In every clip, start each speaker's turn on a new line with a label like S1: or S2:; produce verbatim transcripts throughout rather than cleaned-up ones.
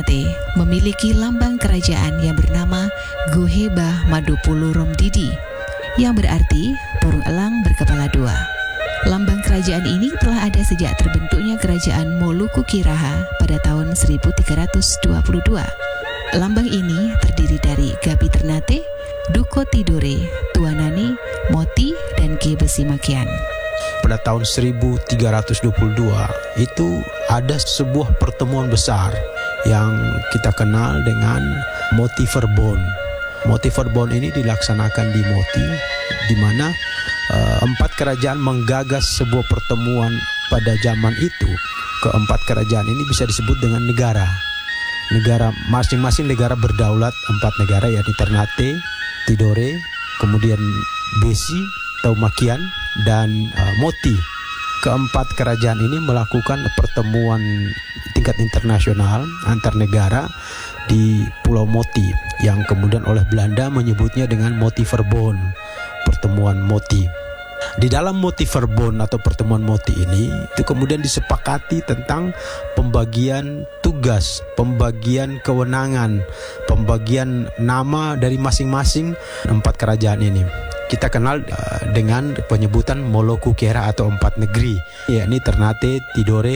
S1: Ternate memiliki lambang kerajaan yang bernama Goheba Madopoloromdidi, yang berarti burung elang berkepala dua. Lambang kerajaan ini telah ada sejak terbentuknya kerajaan Moluku Kiraha pada tahun seribu tiga ratus dua puluh dua. Lambang ini terdiri dari Gabi Ternate, Duko Tidore, Tuanani, Moti, dan Ki Besi Makian.
S2: Pada tahun seribu tiga ratus dua puluh dua itu ada sebuah pertemuan besar yang kita kenal dengan Moti Verbon. Moti Verbon ini dilaksanakan di Moti, di mana uh, empat kerajaan menggagas sebuah pertemuan pada zaman itu. Keempat kerajaan ini bisa disebut dengan negara. Negara masing-masing negara berdaulat, empat negara yakni Ternate, Tidore, kemudian Besi atau Makian, dan uh, Moti. Keempat kerajaan ini melakukan pertemuan tingkat internasional antar negara di Pulau Moti, yang kemudian oleh Belanda menyebutnya dengan Moti Verbon, pertemuan Moti. Di dalam Moti Verbon atau pertemuan Moti ini itu kemudian disepakati tentang pembagian tugas, pembagian kewenangan, pembagian nama dari masing-masing empat kerajaan ini. Kita kenal uh, dengan penyebutan Moluku Kiraha atau empat negeri, yakni Ternate, Tidore,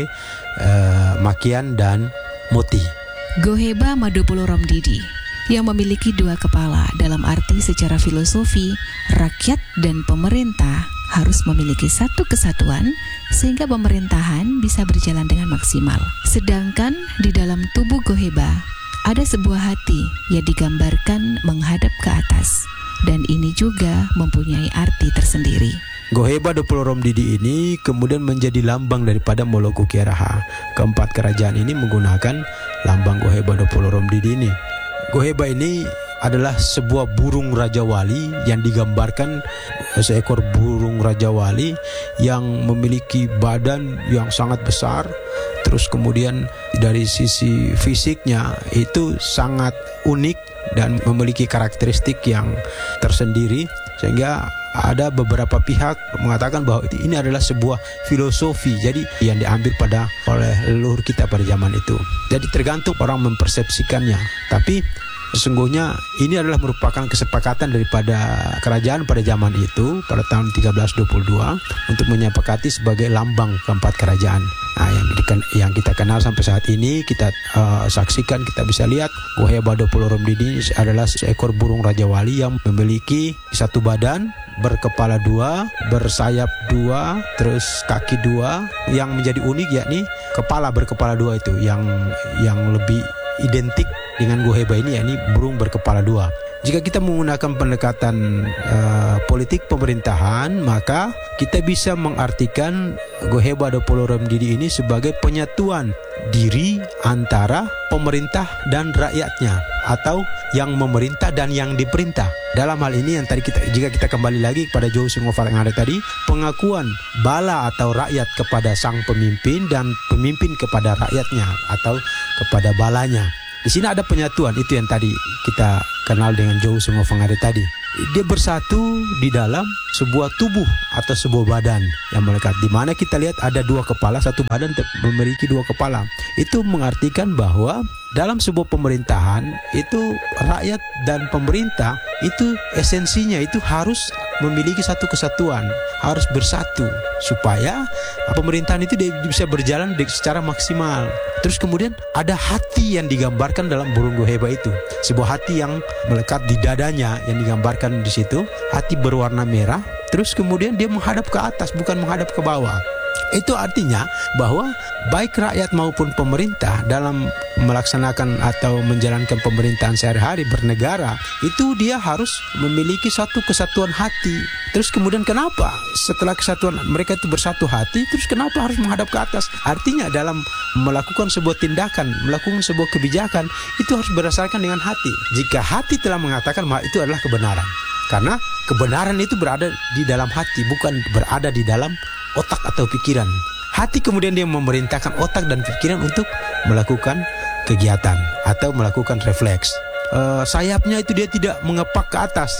S2: uh, Makian, dan Moti.
S1: Goheba Madopoloromdidi yang memiliki dua kepala dalam arti secara filosofi, rakyat dan pemerintah harus memiliki satu kesatuan sehingga pemerintahan bisa berjalan dengan maksimal. Sedangkan di dalam tubuh Goheba ada sebuah hati yang digambarkan menghadap ke atas, dan ini juga mempunyai arti tersendiri.
S2: Goheba Madopoloromdidi ini kemudian menjadi lambang daripada Moluku Kiraha. Keempat kerajaan ini menggunakan lambang Goheba Madopoloromdidi ini. Goheba ini adalah sebuah burung Raja Wali yang digambarkan seekor burung Raja Wali yang memiliki badan yang sangat besar. Terus kemudian dari sisi fisiknya itu sangat unik dan memiliki karakteristik yang tersendiri, sehingga ada beberapa pihak mengatakan bahwa ini adalah sebuah filosofi jadi yang diambil pada oleh leluhur kita pada zaman itu. Jadi tergantung orang mempersepsikannya, tapi sesungguhnya ini adalah merupakan kesepakatan daripada kerajaan pada zaman itu pada tahun tiga belas dua puluh dua untuk menyepakati sebagai lambang keempat kerajaan. Nah, yang, yang kita kenal sampai saat ini kita uh, saksikan, kita bisa lihat Goheba Madopoloromdidi adalah seekor burung Raja Wali yang memiliki satu badan, berkepala dua, bersayap dua, terus kaki dua. Yang menjadi unik yakni kepala berkepala dua itu yang yang lebih identik dengan Goheba ini, yakni burung berkepala dua. Jika kita menggunakan pendekatan uh, politik pemerintahan, maka kita bisa mengartikan Goheba Madopoloromdidi ini sebagai penyatuan diri antara pemerintah dan rakyatnya, atau yang memerintah dan yang diperintah. Dalam hal ini yang tadi kita, jika kita kembali lagi kepada Joe Singofar yang ada tadi, pengakuan bala atau rakyat kepada sang pemimpin dan pemimpin kepada rakyatnya atau kepada balanya. Di sini ada penyatuan, itu yang tadi kita kenal dengan Joe Singofar tadi. Dia bersatu di dalam sebuah tubuh atau sebuah badan yang melekat, di mana kita lihat ada dua kepala, satu badan memiliki dua kepala. Itu mengartikan bahwa dalam sebuah pemerintahan itu rakyat dan pemerintah itu esensinya itu harus memiliki satu kesatuan, harus bersatu supaya pemerintahan itu bisa berjalan secara maksimal. Terus kemudian ada hati yang digambarkan dalam burung Goheba itu, sebuah hati yang melekat di dadanya yang digambarkan di situ, hati berwarna merah. Terus kemudian dia menghadap ke atas, bukan menghadap ke bawah. Itu artinya bahwa baik rakyat maupun pemerintah dalam melaksanakan atau menjalankan pemerintahan sehari-hari bernegara, itu dia harus memiliki satu kesatuan hati. Terus kemudian kenapa setelah kesatuan mereka itu bersatu hati, terus kenapa harus menghadap ke atas? Artinya dalam melakukan sebuah tindakan, melakukan sebuah kebijakan, itu harus berdasarkan dengan hati. Jika hati telah mengatakan bahwa itu adalah kebenaran, karena kebenaran itu berada di dalam hati, bukan berada di dalam otak atau pikiran. Hati kemudian dia memerintahkan otak dan pikiran untuk melakukan kegiatan atau melakukan refleks. E, sayapnya itu dia tidak mengepak ke atas,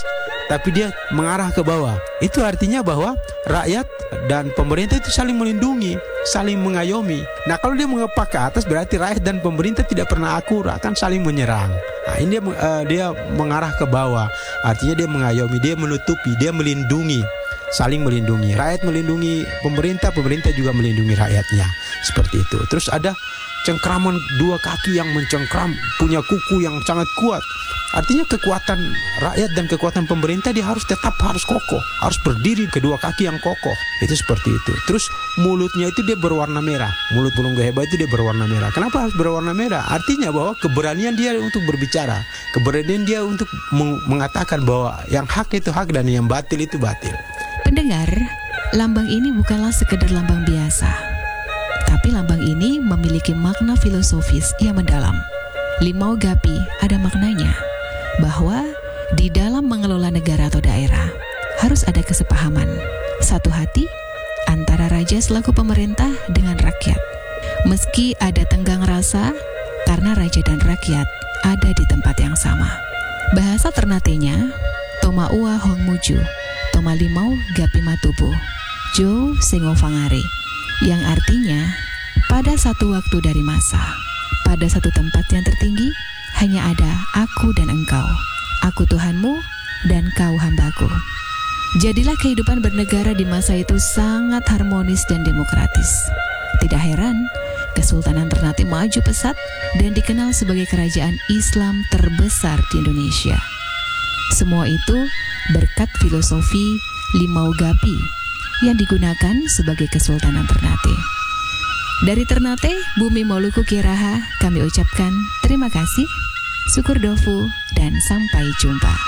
S2: tapi dia mengarah ke bawah. Itu artinya bahwa rakyat dan pemerintah itu saling melindungi, saling mengayomi. Nah, kalau dia mengepak ke atas berarti rakyat dan pemerintah tidak pernah akur, akan saling menyerang. Nah, ini dia, uh, dia mengarah ke bawah, artinya dia mengayomi, dia menutupi, dia melindungi, saling melindungi. Rakyat melindungi pemerintah, pemerintah juga melindungi rakyatnya. Seperti itu. Terus ada cengkraman dua kaki yang mencengkram, punya kuku yang sangat kuat. Artinya kekuatan rakyat dan kekuatan pemerintah dia harus tetap harus kokoh, harus berdiri kedua kaki yang kokoh. Itu seperti itu. Terus mulutnya itu dia berwarna merah. Mulut burung goheba itu dia berwarna merah. Kenapa harus berwarna merah? Artinya bahwa keberanian dia untuk berbicara, keberanian dia untuk meng- mengatakan bahwa yang hak itu hak dan yang batil itu batil.
S1: Pendengar, lambang ini bukanlah sekedar lambang biasa, tapi lambang ini memiliki makna filosofis yang mendalam. Limau Gapi ada maknanya, bahwa di dalam mengelola negara atau daerah harus ada kesepahaman, satu hati antara raja selaku pemerintah dengan rakyat. Meski ada tenggang rasa, karena raja dan rakyat ada di tempat yang sama. Bahasa Ternatenya, Toma Ua Hong Muju, Toma Limau Gapi Matubu, Jo Sengofangare, yang artinya pada satu waktu dari masa, pada satu tempat yang tertinggi, hanya ada aku dan engkau, aku Tuhanmu dan kau hambaku. Jadilah kehidupan bernegara di masa itu sangat harmonis dan demokratis. Tidak heran, Kesultanan Ternate maju pesat dan dikenal sebagai kerajaan Islam terbesar di Indonesia. Semua itu berkat filosofi Limau Gapi yang digunakan sebagai Kesultanan Ternate. Dari Ternate, Bumi Moluku Kieraha, kami ucapkan terima kasih, syukur dofu, dan sampai jumpa.